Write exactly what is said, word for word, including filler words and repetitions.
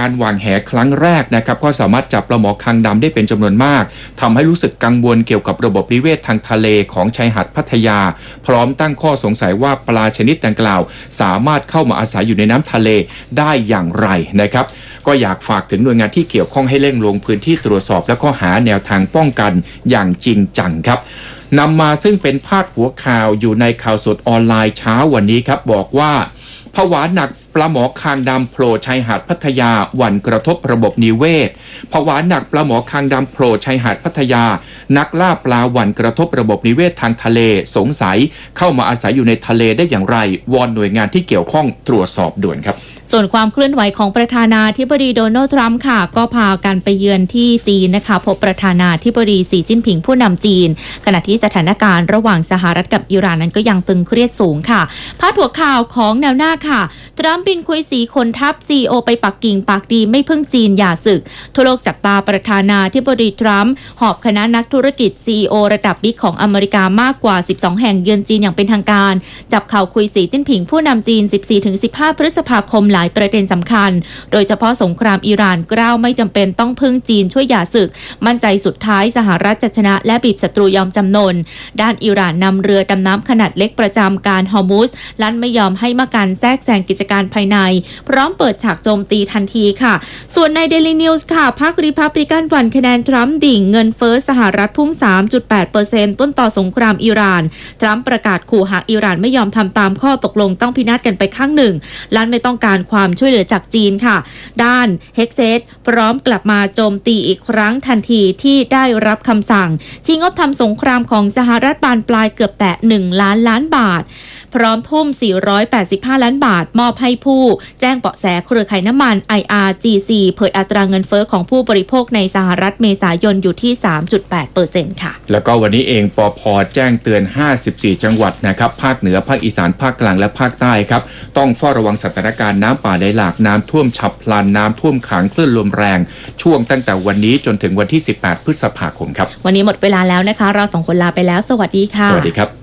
การหว่างแหครั้งแรกนะครับก็สามารถจับปลาหมอคางดำได้เป็นจำนวนมากทำให้รู้สึกกังวลเกี่ยวกับระบบนิเวศทางทะเลของชายหาดพัทยาพร้อมตั้งข้อสงสัยว่าปลาชนิดดังกล่าวสามารถเข้ามาอาศัยอยู่ในน้ำทะเลได้อย่างไรนะครับก็อยากฝากถึงหน่วยงานที่เกี่ยวข้องให้เร่งลงพื้นที่ตรวจสอบและก็หาแนวทางป้องกันอย่างจริงจังครับนำมาซึ่งเป็นพาดหัวข่าวอยู่ในข่าวสดออนไลน์เช้าวันนี้ครับบอกว่าผวาหนักปลาหมอคางดำโผล่ชายหาดพัทยาหวั่นกระทบระบบนิเวศผวาหนักปลาหมอคางดำโผล่ชายหาดพัทยานักล่าปลาหวั่นกระทบระบบนิเวศทางทะเลสงสัยเข้ามาอาศัยอยู่ในทะเลได้อย่างไรวอนหน่วยงานที่เกี่ยวข้องตรวจสอบด่วนครับส่วนความเคลื่อนไหวของประธานาธิบดีโดนัลด์ทรัมป์ค่ะก็พากันไปเยือนที่จีนนะคะพบประธานาธิบดีสีจิ้นผิงผู้นำจีนขณะที่สถานการณ์ระหว่างสหรัฐกับอิหร่านนั้นก็ยังตึงเครียดสูงค่ะพาดหัวข่าวของแนวหน้าค่ะทรัมป์บินคุยสีคนทัพ ซี อี โอ ไปปักกิ่งปากดีไม่พึ่งจีนอย่าศึกทั่วโลกจับตาประธานาธิบดีทรัมป์หอบคณะนักธุรกิจ ซี อี โอ ระดับบิ๊กของอเมริกามากกว่าสิบสองแห่งเยือนจีนอย่างเป็นทางการจับเข่าคุยสีจิ้นผิงผู้นำจีน สิบสี่ถึงสิบห้า พฤษภาคมหลายประเด็นสำคัญโดยเฉพาะสงครามอิหร่านกล้าวไม่จำเป็นต้องพึ่งจีนช่วยหย่าศึกมั่นใจสุดท้ายสหรัฐจะชนะและบีบศัตรูยอมจำนนด้านอิหร่านนำเรือดำน้ำขนาดเล็กประจำการฮอร์มุสลั่นไม่ยอมให้มากันแทรกแซงกิจการภายในพร้อมเปิดฉากโจมตีทันทีค่ะส่วนใน Daily News ค่ะพรรครีพับลิกันหวั่นคะแนนทรัมป์ดิ่งเงินเฟ้อสหรัฐพุ่ง สามจุดแปดเปอร์เซ็นต์ ต้นต่อสงครามอิหร่านทรัมป์ประกาศขู่หากอิหร่านไม่ยอมทำตามข้อตกลงต้องพินาศกันไปข้างหนึ่งลั่นไม่ต้องการความช่วยเหลือจากจีนค่ะด้านเฮกเซตพร้อมกลับมาโจมตีอีกครั้งทันทีที่ได้รับคำสั่งชิงงบทำสงครามของสหรัฐบานปลายเกือบแตะหนึ่งล้านล้านบาทพร้อมทุ่มสี่ร้อยแปดสิบห้าล้านบาทมอบให้ผู้แจ้งเบาะแสเครือข่ายน้ำมัน ไอ อาร์ จี ซี เผยอัตราเงินเฟ้อของผู้บริโภคในสหรัฐเมษายนอยู่ที่ สามจุดแปดเปอร์เซ็นต์ ค่ะแล้วก็วันนี้เองปภ.แจ้งเตือนห้าสิบสี่จังหวัดนะครับภาคเหนือภาคอีสานภาคกลางและภาคใต้ครับต้องเฝ้าระวังสถานการณ์น้ำป่าไหลหลากน้ำท่วมฉับพลันน้ำท่วมขังคลื่นลมแรงช่วงตั้งแต่วันนี้จนถึงวันที่สิบแปดพฤษภาคมครับวันนี้หมดเวลาแล้วนะคะเราสองคนลาไปแล้วสวัสดีค่ะสวัสดีครับ